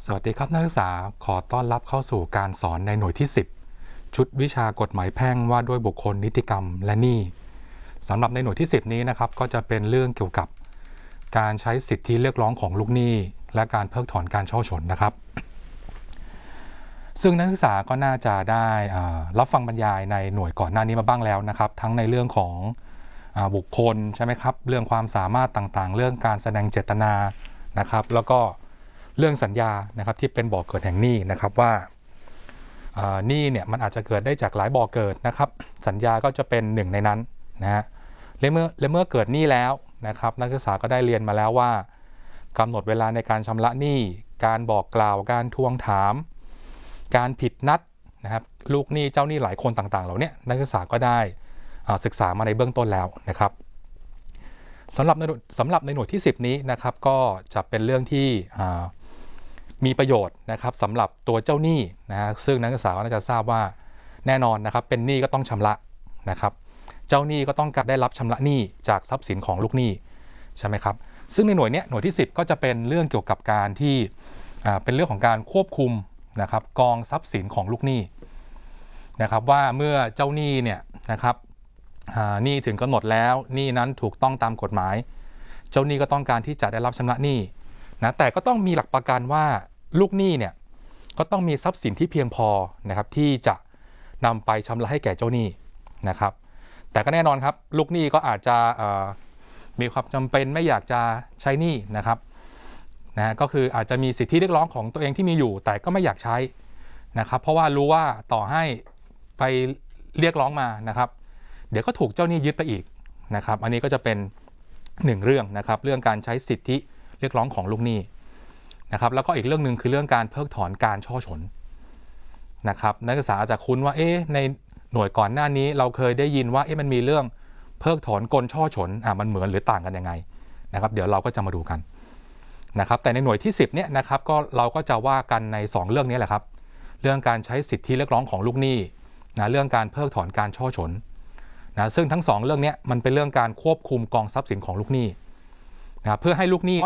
สวัสดีครับนักศึกษาขอต้อนรับเข้าสู่การสอนในหน่วยที่ 10ชุดวิชากฎหมายแพ่งว่าด้วยบุคคลนิติกรรมและหนี้สำหรับในหน่วยที่ 10นี้นะครับก็จะเป็นเรื่องเกี่ยวกับการใช้สิทธิเรียกร้องของลูกหนี้และการเพิกถอนการช่อฉนนะครับซึ่งนักศึกษาก็น่าจะได้รับฟังบรรยายในหน่วยก่อนหน้านี้มาบ้างแล้วนะครับทั้งในเรื่องของบุคคลใช่ไหมครับเรื่องความสามารถต่างๆเรื่องการแสดงเจตนานะครับแล้วก็เรื่องสัญญานะครับที่เป็นบ่อเกิดแห่งหนี้นะครับว่าหนี้เนี่ยมันอาจจะเกิดได้จากหลายบ่อเกิดนะครับสัญญาก็จะเป็นหนึ่งในนั้นนะฮะและเมื่อเกิดหนี้แล้วนะครับนักศึกษาก็ได้เรียนมาแล้วว่ากำหนดเวลาในการชำระหนี้การบอกกล่าวการทวงถามการผิดนัดนะครับลูกหนี้เจ้าหนี้หลายคนต่างๆเหล่านี้นักศึกษาก็ได้ศึกษามาในเบื้องต้นแล้วนะครับสำหรับในหน่วยที่ 10นี้นะครับก็จะเป็นเรื่องที่มีประโยชน์นะครับสำหรับตัวเจ้าหนี้นะฮะซึ่งนักศึกษาก็น่าจะทราบว่าแน่นอนนะครับเป็นหนี้ก็ต้องชำระนะครับเจ้าหนี้ก็ต้องการได้รับชำระหนี้จากทรัพย์สินของลูกหนี้ใช่ไหมครับซึ่งในหน่วยที่ 10ก็จะเป็นเรื่องเกี่ยวกับการที่เป็นเรื่องของการควบคุมนะครับกองทรัพย์สินของลูกหนี้นะครับว่าเมื่อเจ้าหนี้เนี่ยนะครับหนี้ถึงกำหนดแล้วหนี้นั้นถูกต้องตามกฎหมายเจ้าหนี้ก็ต้องการที่จะได้รับชำระหนี้นะแต่ก็ต้องมีหลักประกันว่าลูกหนี้เนี่ยก็ต้องมีทรัพย์สินที่เพียงพอนะครับที่จะนำไปชำระให้แก่เจ้าหนี้นะครับแต่ก็แน่นอนครับลูกหนี้ก็อาจจะมีความจำเป็นไม่อยากจะใช้หนี้นะครับก็คืออาจจะมีสิทธิเรียกร้องของตัวเองที่มีอยู่แต่ก็ไม่อยากใช้นะครับเพราะว่ารู้ว่าต่อให้ไปเรียกร้องมานะครับเดี๋ยวก็ถูกเจ้าหนี้ยึดไปอีกนะครับอันนี้ก็จะเป็นหนึ่งเรื่องนะครับเรื่องการใช้สิทธิเรียกร้องของลูกหนี้นะครับแล้วก็อีกเรื่องหนึ่งคือเรื่องการเพิกถอนการช่อฉนนะครับนักศึกษาอาจจะคุ้นว่าในหน่วยก่อนหน้านี้เราเคยได้ยินว่ามันมีเรื่องเพิกถอนกลช่อฉนมันเหมือนหรือต่างกันยังไงนะครับเดี๋ยวเราก็จะมาดูกันนะครับแต่ในหน่วยที่ 10เนี่ยนะครับก็เราก็จะว่ากันใน2เรื่องนี้แหละครับเรื่องการใช้สิทธิเรียกร้องของลูกหนี้เรื่องการเพิกถอนการช่อฉนซึ่งทั้ง2เรื่องนี้มันเป็นเรื่องการควบคุมกองทรัพย์สินของลูกหนี้เพื่อให้ลูกหนี้